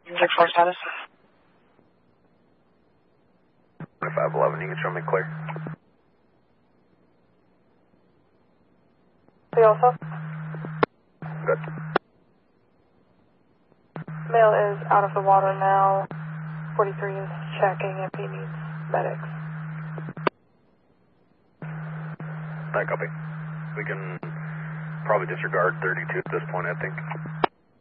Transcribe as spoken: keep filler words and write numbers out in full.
Check four status. five eleven, you can show me clear. We also? Good. Male is out of the water now. forty-three is checking if he needs medics. I copy. We can probably disregard thirty-two at this point, I think.